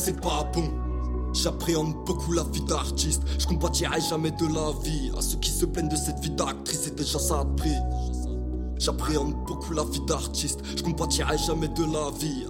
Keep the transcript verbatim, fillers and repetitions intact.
c'est pas bon. J'appréhende beaucoup la vie d'artiste. Je compatirai jamais de la vie à ceux qui se plaignent de cette vie d'actrice, c'est déjà ça de prix. J'appréhende beaucoup la vie d'artiste. Je compatirai jamais de la vie